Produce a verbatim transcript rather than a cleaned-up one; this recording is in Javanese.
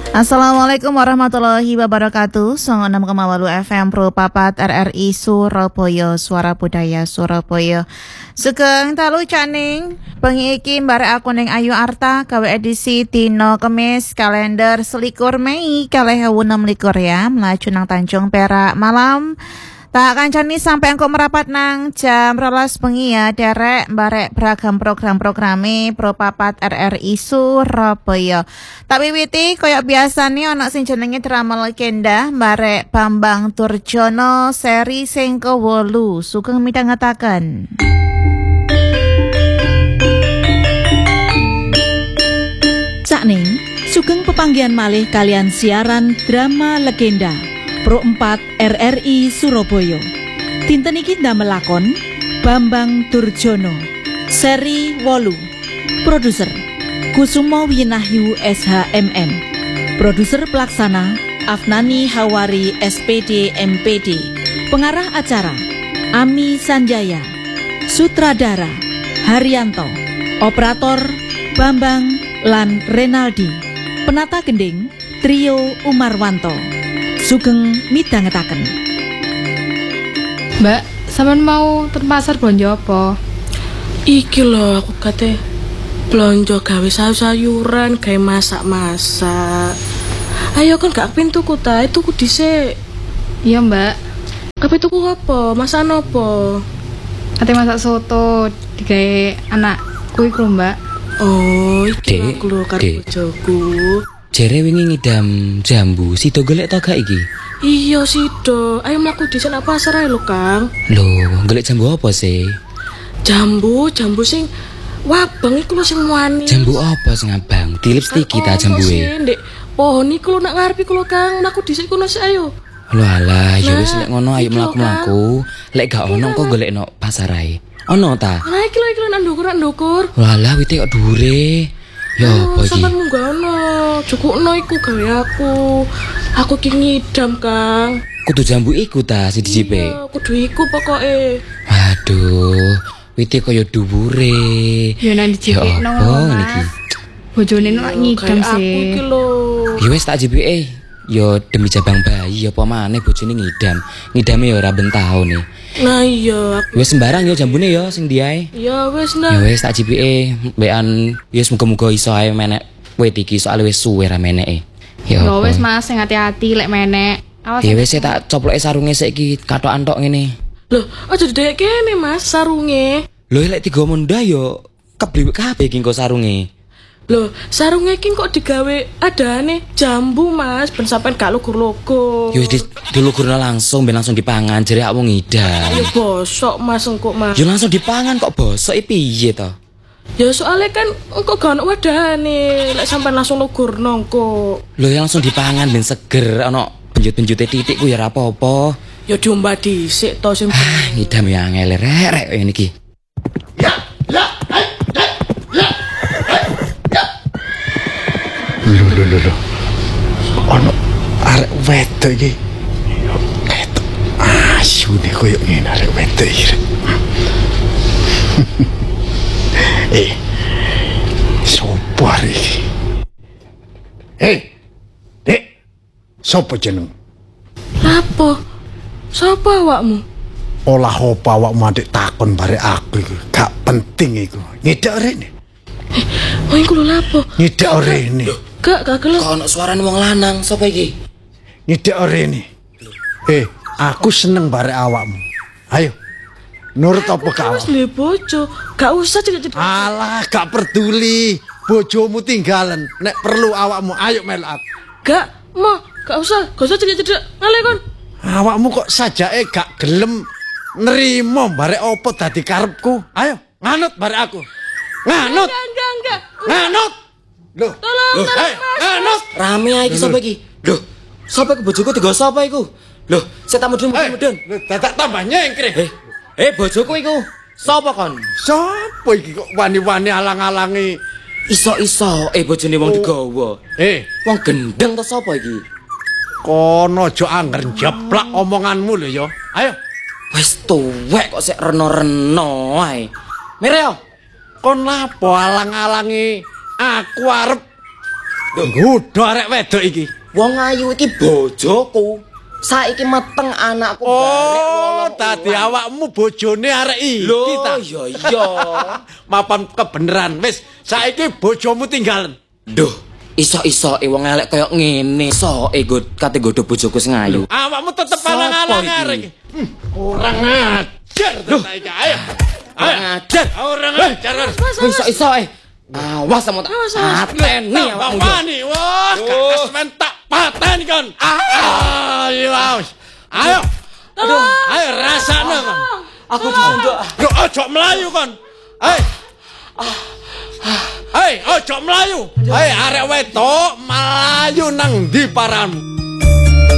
Assalamualaikum warahmatullahi wabarakatuh. Songo enam koma walu F M Pro Papat R R I Surabaya, Suara Budaya Surabaya. Sugeng dalu caning bengi iki barek aku ning Ayu Arta gawe edisi dina Kemis kalender selikur Mei kalih ewu enem likur ya, mlaju nang Tanjung Perak malam. Tak kancani sampai engkau merapat nang jam rolas bengi ya derek barek beragam program-programe Pro Papat R R I Surabaya. Tapi wiwiti koyok biasa nih ono sing jenenge drama legenda barek Bambang Durjono seri sing kewolu. Sugeng midhangetaken. Sakning sugeng pepanggihan malih kalian siaran drama legenda Pro empat R R I Surabaya. Dinten iki ndamel lakon Bambang Durjono seri wolu. Produser Kusumo Winahyu S H M M. Produser pelaksana Afnani Hawari S P D M P D. Pengarah acara Ami Sanjaya. Sutradara Haryanto. Operator Bambang lan Renaldi. Penata gending Trio Umarwanto. Sugeng midhangetaken. Mbak, sampean mau ten pasar blonjo apa? Iki lho aku kate blonjo gawe sayur-sayuran, gawe masak-masak. Ayo kan gak pengen tuku ta, tuku dhisik. Iya, Mbak. Kape tuku apa? Masakan apa? Ate masak soto digawe anakku iku, Mbak. Oh, iki aku lho karo bojoku. Jere wingi ngidam jambu, sido golek to gak iki? Iya sido, ayo mlaku dhisik nang pasar ae lho, Kang. Lho, golek jambu apa sih? Jambu, jambu sing wabang iku lho sing wani. Jambu apa sing abang? Dilipstiki ta jambuke? Ndek pohon iku lho nak ngarep iku lho, Kang. Mlaku dhisik kono sik ayo. Lho alah, ya wis lek ngono ayo mlaku-mlaku. Lek gak ono kok golekno pasar ae. Ono ta? Lah iki lho iki lho nang ndukur nang ndukur. Lho alah wite kok dhuwure. Ya apa iki? Sampeyan munggah ono, cukukno iku gawe aku. Aku ki ngidam, Kang. Kudu jambu iku ta sing dicipe. Iya, kudu iku pokoke. Aduh, wite koyo dhuwure. Ya nang dicipikno ngono, Mas. Bojone nak ngidam sih. Aku iki lho. Ya wis tak jipike. Ya demi jabang bayi apa maneh bojone ngidam. Ngidame ya ora bentahun nih. Nah iya aku. Wis sembarang ya jambune ya sing diae. Ya wis nah. Ya wis tak jipike mbekan ya muga-muga iso ae menek wit iki soal wis suwe ra meneke. Ya wis Mas, sing hati-hati lek menek. Awas. Ya wis tak coploke sarunge saiki katokan tok ngene. Loh, aja didek kene Mas sarunge. Lho lek tiga monda ya kebliwek kabeh iki engko sarunge. Loh, sarunge iki kok digawe adane jambu Mas, ben sampean gak lugur-lugur. Ya wis dilugurna langsung ben langsung dipangan jere awak ngidam. Ya bosok Mas engko Mas. Ya langsung dipangan kok bosok iki piye to? Ya soalnya kan engko gak ono wadane, lek sampean langsung lugurno engko. Lho ya langsung dipangan ben seger ana benjut-benjute titik ku ya ora apa-apa. Ya diombah dhisik to sing ah, ngidam ya angel rek ngene iki. Ya, ya, hai, ya, ya. Lho lho lho lho. Ono arek wedok iki. Ketok. Asune koyo ngene arek wedok iki. Eh. Sopo arek iki? Eh. Dek. Sopo jeneng? Lapo? Sopo awakmu? Olah opo awakmu adik takon barek aku iku. Gak penting iku. Nyedak rene. Eh, oh iku lho lapo? Nyedak rene. Gak gak gelem. Kok ono suarane wong lanang, sapa iki? Nyedak rene. Eh, aku seneng barek awakmu. Ayo. Nurut apa gak? Wis le bojo, gak usah cedek-cedek. Alah, gak peduli. Bojomu tinggalan. Nek perlu awakmu, ayo melu aku. Gak, mau, gak usah, gak usah cedek-cedek. Ngale kon. Awakmu kok sajake gak gelem nerimo barek opo dadi karepku. Ayo, nganut barek aku. Nganut. Enggak, enggak, enggak. Nganut. Loh, Tolong, loh, tolong, hey, Mas. nganut. Rame ae iki sapa iki? Lho, sapa iku bojoku tiga sapa iku? Lho, saya tak mudun Hey, mudun. loh, dadak tambah nyengkre. Eh, eh bojoku iku. Sapa kon? Sopo iki kok wani-wani alang-alangi? Iso-iso eh bojone wong digawa. Eh, Wong gendeng to sapa iki? kono aja angger jeplak omonganmu lho ya. Ayo. Wis tuwek kok sik reno-reno ae. Mireo, Kon lapo alang-alangi aku arep nggodho arek wedok iki. Wong ayu iki bojoku. Saiki meteng anakku Oh, tadi awakmu bojone arek iki ta. Iya iya. Mapan kebenaran. Wis, saiki bojomu tinggalan. Duh, iso-isoke wong elek kaya ngene. Soke god kate godho bojoku sing ayu. Awakmu tetep alang-alang arek iki. Hmm, Orang ajar ta iki. Ayo. Ayo. Ngajar. Orang ajar. Iso-isoke. Awas sama tak pateni awakmu. Bapani, wah, kakak men tak pateni kon. Ayo, ayo. Aduh, ayo rasane kon. Aku ditunduk. Yo ojo melayu kon. Hei. Hei, ojo melayu. Hei, arek wedok melayu nang ndi paramu?